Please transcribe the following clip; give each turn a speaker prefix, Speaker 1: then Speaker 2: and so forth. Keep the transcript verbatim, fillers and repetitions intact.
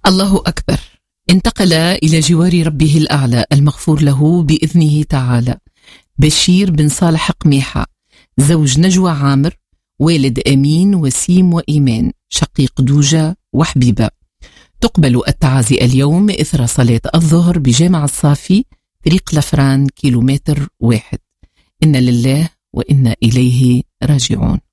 Speaker 1: الله أكبر. انتقل إلى جوار ربه الأعلى المغفور له بإذنه تعالى بشير بن صالح قميحة، زوج نجوى عامر، والد أمين وسيم وإيمان، شقيق دوجة وحبيبة. تقبل التعازي اليوم إثر صلاة الظهر بجامع الصافي طريق لفران كيلومتر واحد. إن لله وإنا إليه راجعون.